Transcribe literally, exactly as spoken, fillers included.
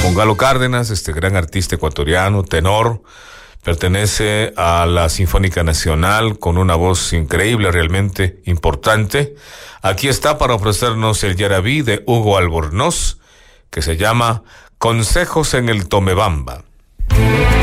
Juan Galo Cárdenas, este gran artista ecuatoriano, tenor, pertenece a la Sinfónica Nacional con una voz increíble, realmente importante. Aquí está para ofrecernos el yarabí de Hugo Albornoz, que se llama Consejos en el Tomebamba.